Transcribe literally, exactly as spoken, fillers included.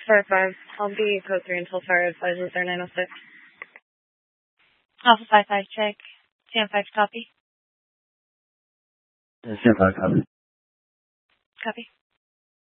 Star five. I'll be code three until fire advises there nine oh six. Alpha five five check. Sam five copy. Sam five copy. Copy.